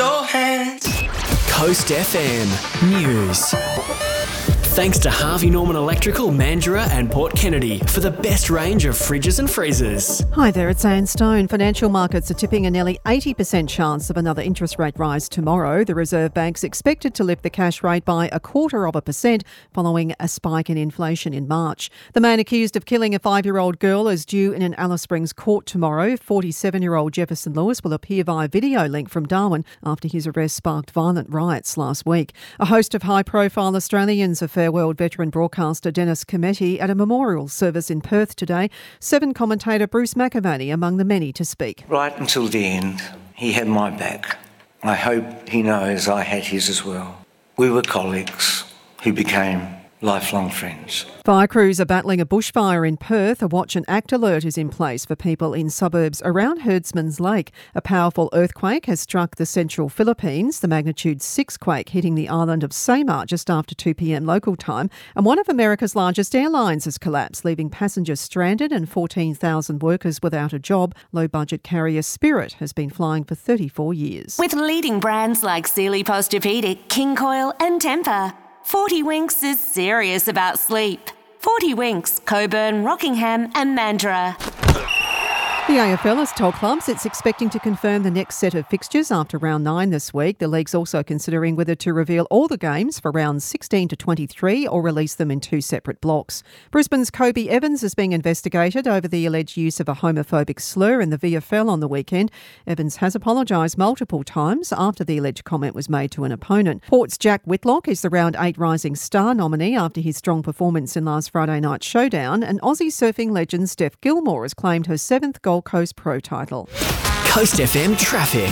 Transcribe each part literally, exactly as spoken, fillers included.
handle hands. Coast F M News. Thanks to Harvey Norman Electrical, Mandurah and Port Kennedy for the best range of fridges and freezers. Hi there, it's Anne Stone. Financial markets are tipping a nearly eighty percent chance of another interest rate rise tomorrow. The Reserve Bank's expected to lift the cash rate by a quarter of a percent following a spike in inflation in March. The man accused of killing a five-year-old girl is due in an Alice Springs court tomorrow. forty-seven-year-old Jefferson Lewis will appear via video link from Darwin after his arrest sparked violent riots last week. A host of high-profile Australians are farewelled veteran broadcaster Dennis Cometti at a memorial service in Perth today. Seven commentator Bruce McAvaney among the many to speak. Right until the end, he had my back. I hope he knows I had his as well. We were colleagues who became lifelong friends. Fire crews are battling a bushfire in Perth. A watch and act alert is in place for people in suburbs around Herdsman's Lake. A powerful earthquake has struck the central Philippines, the magnitude six quake hitting the island of Samar just after two p.m. local time. And one of America's largest airlines has collapsed, leaving passengers stranded and fourteen thousand workers without a job. Low-budget carrier Spirit has been flying for thirty-four years. With leading brands like Sealy Posturepedic, King Coil and Tempur, forty Winks is serious about sleep. forty Winks, Coburn, Rockingham and Mandurah. The A F L has told clubs it's expecting to confirm the next set of fixtures after round nine this week. The league's also considering whether to reveal all the games for rounds sixteen to twenty-three or release them in two separate blocks. Brisbane's Kobe Evans is being investigated over the alleged use of a homophobic slur in the V F L on the weekend. Evans has apologised multiple times after the alleged comment was made to an opponent. Port's Jack Whitlock is the round eight Rising Star nominee after his strong performance in last Friday night's showdown, and Aussie surfing legend Steph Gilmore has claimed her seventh Gold Coast Pro title. Coast F M traffic.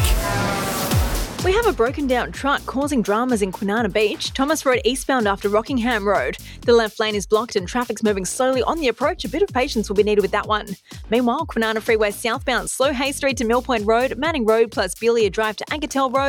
We have a broken down truck causing dramas in Kwinana Beach, Thomas Road eastbound after Rockingham Road. The left lane is blocked and traffic's moving slowly on the approach. A bit of patience will be needed with that one. Meanwhile, Kwinana Freeway southbound, Slow Hay Street to Mill Point Road, Manning Road plus Belia Drive to Ankertel Road.